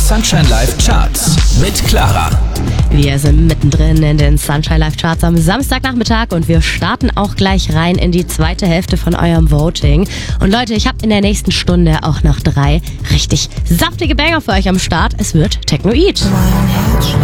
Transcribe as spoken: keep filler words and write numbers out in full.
Sunshine Live Charts mit Clara. Wir sind mittendrin in den Sunshine Live Charts am Samstagnachmittag und wir starten auch gleich rein in die zweite Hälfte von eurem Voting. Und Leute, ich habe in der nächsten Stunde auch noch drei richtig saftige Banger für euch am Start. Es wird Technoid.